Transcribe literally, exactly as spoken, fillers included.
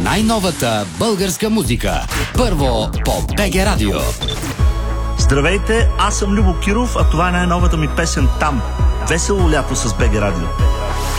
най-новата българска музика. Първо по БГ Радио. Здравейте, аз съм Любо Киров, а това е най-новата ми песен "Там". Весело лято с БГ Радио.